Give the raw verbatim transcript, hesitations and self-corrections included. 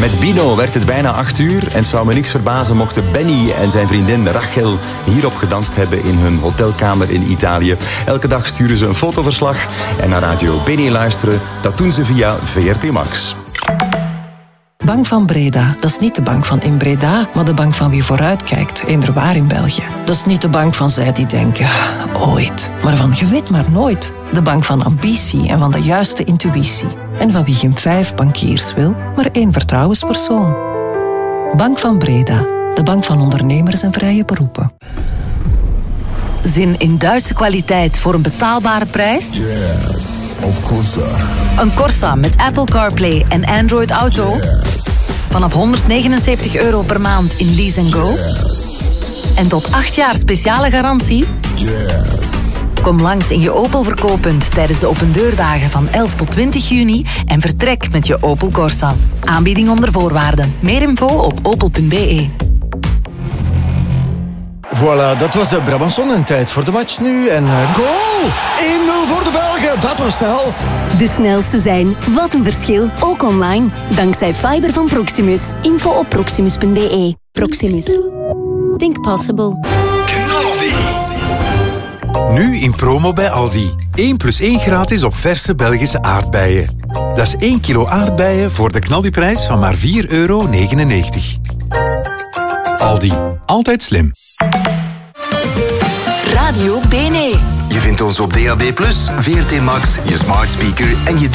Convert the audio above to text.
Met Bino werd het bijna acht uur en het zou me niks verbazen mochten Benny en zijn vriendin Rachel hierop gedanst hebben in hun hotelkamer in Italië. Elke dag sturen ze een fotoverslag en naar Radio Bene luisteren. Dat doen ze via V R T Max. Bank van Breda, dat is niet de bank van in Breda, maar de bank van wie vooruitkijkt, eender waar in België. Dat is niet de bank van zij die denken, ooit, maar van je weet maar nooit. De bank van ambitie en van de juiste intuïtie. En van wie geen vijf bankiers wil, maar één vertrouwenspersoon. Bank van Breda, de bank van ondernemers en vrije beroepen. Zin in Duitse kwaliteit voor een betaalbare prijs? Yes, of course. Een Corsa met Apple CarPlay en Android Auto? Yes. Vanaf honderdnegenenzeventig euro per maand in Lease and Go? Yes. En tot acht jaar speciale garantie? Yes. Kom langs in je Opel verkooppunt tijdens de opendeurdagen van elf tot twintig juni en vertrek met je Opel Corsa. Aanbieding onder voorwaarden. Meer info op opel punt b e. Voilà, dat was de Brabançon en tijd voor de match nu. En uh, goal! één nul voor de Belgen, dat was snel. De snelste zijn, wat een verschil, ook online. Dankzij fiber van Proximus. Info op proximus punt b e. Proximus. Think possible. Nu in promo bij Aldi. één plus één gratis op verse Belgische aardbeien. Dat is één kilo aardbeien voor de knaldiprijs van maar vier euro negenennegentig. Aldi, altijd slim. Radio Bene. Je vindt ons op D A B plus, V R T Max, je smart speaker en je